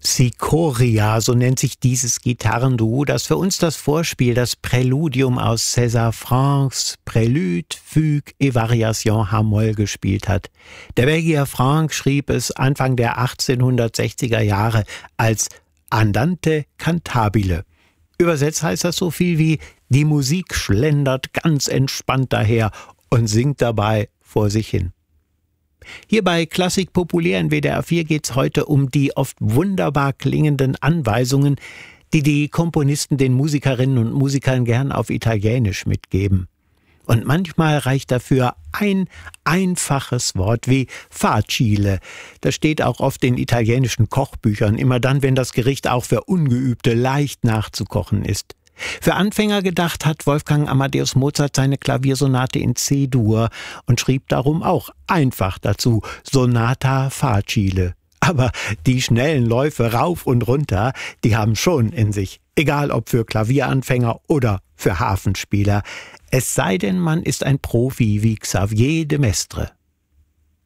Cicoria, so nennt sich dieses Gitarrenduo, das für uns das Vorspiel, das Präludium aus César Francs Prélude, Fugue et Variation H-Moll gespielt hat. Der Belgier Franck schrieb es Anfang der 1860er Jahre als Andante cantabile. Übersetzt heißt das so viel wie: Die Musik schlendert ganz entspannt daher und singt dabei vor sich hin. Hier bei Klassik populär in WDR 4 geht's heute um die oft wunderbar klingenden Anweisungen, die die Komponisten den Musikerinnen und Musikern gern auf Italienisch mitgeben. Und manchmal reicht dafür ein einfaches Wort wie facile. Das steht auch oft in italienischen Kochbüchern, immer dann, wenn das Gericht auch für Ungeübte leicht nachzukochen ist. Für Anfänger gedacht hat Wolfgang Amadeus Mozart seine Klaviersonate in C-Dur und schrieb darum auch einfach dazu Sonata facile. Aber die schnellen Läufe rauf und runter, die haben schon in sich, egal ob für Klavieranfänger oder für Harfenspieler. Es sei denn, man ist ein Profi wie Xavier de Maistre.